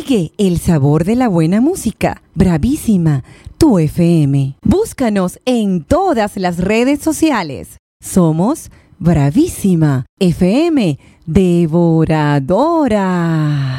Sigue el sabor de la buena música. Bravísima, tu FM. Búscanos en todas las redes sociales. Somos Bravísima FM Devoradora.